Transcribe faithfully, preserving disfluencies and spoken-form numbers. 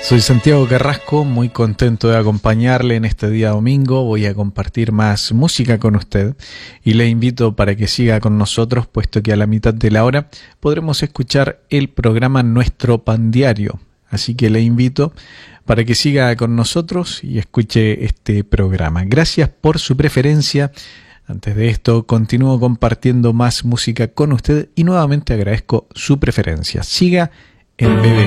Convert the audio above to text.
Soy Santiago Carrasco, muy contento de acompañarle en este día domingo. Voy a compartir más música con usted y le invito para que siga con nosotros, puesto que a la mitad de la hora podremos escuchar el programa Nuestro Pan Diario. Así que le invito para que siga con nosotros y escuche este programa. Gracias por su preferencia. Antes de esto, continúo compartiendo más música con usted y nuevamente agradezco su preferencia. Siga en B B